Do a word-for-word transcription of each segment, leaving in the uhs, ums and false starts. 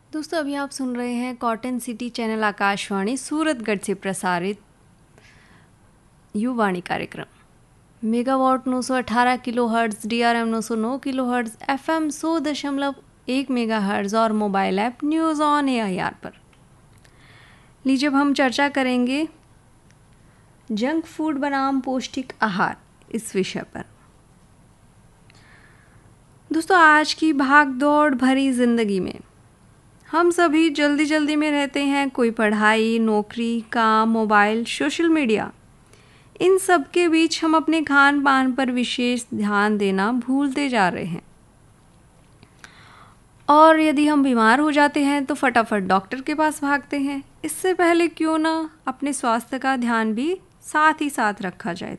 दोस्तों अभी आप सुन रहे हैं cotton city channel Akashvani Suratgarh से प्रसारित युवाणी कार्यक्रम। मेगावाट नौ सौ अठारह kilo hertz, D R M नौ सौ नौ किलो हर्ट्ज, एफ एम सौ दशमलव एक मेगा हर्ट्ज और mobile app news on A I R पर। लीजिए अब हम चर्चा करेंगे जंक फूड बनाम पौष्टिक आहार इस विषय पर। दोस्तों आज की भाग दौड़ भरी जिंदगी में हम सभी जल्दी जल्दी में रहते हैं। कोई पढ़ाई, नौकरी, काम, मोबाइल, सोशल मीडिया, इन सब के बीच हम अपने खान पान पर विशेष ध्यान देना भूलते जा रहे हैं। और यदि हम बीमार हो जाते हैं तो फटाफट डॉक्टर के पास भागते हैं। इससे पहले क्यों ना अपने स्वास्थ्य का ध्यान भी साथ ही साथ रखा जाए।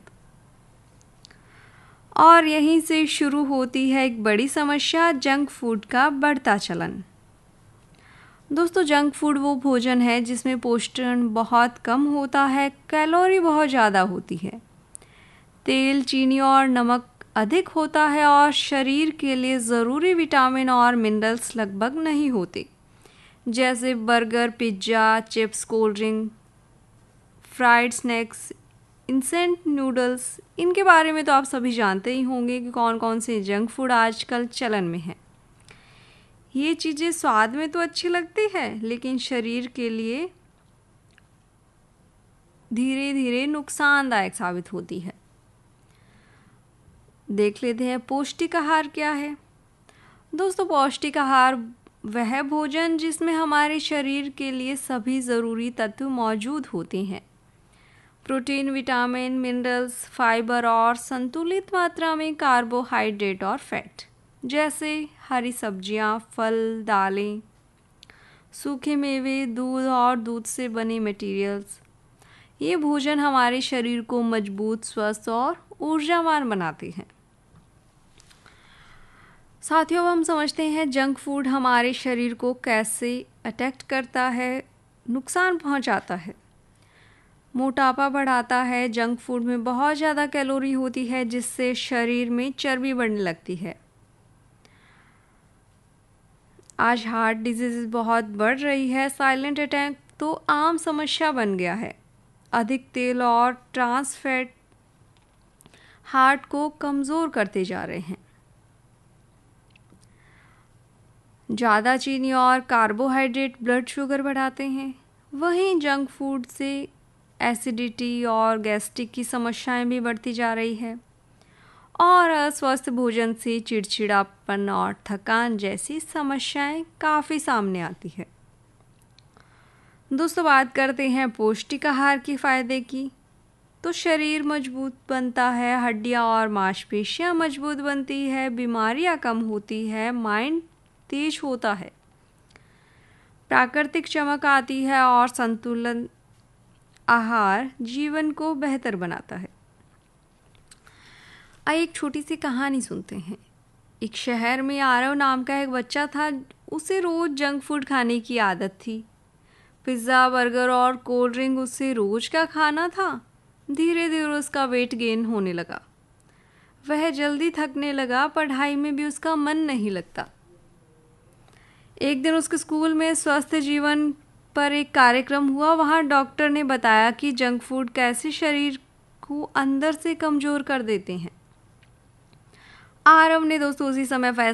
और यहीं से शुरू होती है एक बड़ी समस्या, जंक फूड का बढ़ता चलन। दोस्तों जंक फूड वो भोजन है जिसमें पोषण बहुत कम होता है, कैलोरी बहुत ज़्यादा होती है, तेल, चीनी और नमक अधिक होता है और शरीर के लिए ज़रूरी विटामिन और मिनरल्स लगभग नहीं होते। जैसे burger, pizza, chips, cold drink, fried snacks, instant noodles, इनके बारे में तो आप सभी जानते ही होंगे कि कौन कौन से जंक फूड आजकल चलन में है। ये चीज़ें स्वाद में तो अच्छी लगती है लेकिन शरीर के लिए धीरे धीरे नुकसानदायक साबित होती है। देख लेते हैं पौष्टिक आहार क्या है। दोस्तों पौष्टिक आहार वह भोजन जिसमें हमारे शरीर के लिए सभी ज़रूरी तत्व मौजूद होते हैं। प्रोटीन, विटामिन, मिनरल्स, फाइबर और संतुलित मात्रा में कार्बोहाइड्रेट और फैट, जैसे हरी सब्जियां, फल, दालें, सूखे मेवे, दूध और दूध से बने मटेरियल्स। ये भोजन हमारे शरीर को मजबूत, स्वस्थ और ऊर्जावान बनाते हैं। साथियों हम समझते हैं जंक फूड हमारे शरीर को कैसे अटैक करता है, नुकसान पहुंचाता है, मोटापा बढ़ाता है। जंक फूड में बहुत ज़्यादा कैलोरी होती है जिससे शरीर में चर्बी बढ़ने लगती है। आज हार्ट डिजीज़ बहुत बढ़ रही है। साइलेंट अटैक तो आम समस्या बन गया है। अधिक तेल और ट्रांस फैट हार्ट को कमज़ोर करते जा रहे हैं। ज़्यादा चीनी और कार्बोहाइड्रेट ब्लड शुगर बढ़ाते हैं। वहीं जंक फूड से एसिडिटी और गैस्ट्रिक की समस्याएं भी बढ़ती जा रही है और अस्वस्थ भोजन से चिड़चिड़ापन और थकान जैसी समस्याएं काफ़ी सामने आती है। दोस्तों बात करते हैं पौष्टिक आहार के फ़ायदे की। तो शरीर मजबूत बनता है, हड्डियां और मांसपेशियां मजबूत बनती है, बीमारियां कम होती है, माइंड तेज होता है, प्राकृतिक चमक आती है और संतुलन आहार जीवन को बेहतर बनाता है। आइए एक छोटी सी कहानी सुनते हैं। एक शहर में आरव नाम का एक बच्चा था। उसे रोज़ जंक फूड खाने की आदत थी। पिज़्ज़ा, बर्गर और कोल्ड ड्रिंक उससे रोज़ का खाना था। धीरे धीरे उसका वेट गेन होने लगा। वह जल्दी थकने लगा, पढ़ाई में भी उसका मन नहीं लगता। एक दिन उसके स्कूल में स्वस्थ जीवन पर एक कार्यक्रम हुआ। वहाँ डॉक्टर ने बताया कि जंक फूड कैसे शरीर को अंदर से कमज़ोर कर देते हैं। आरव ने दोस्तों उसी समय फैसला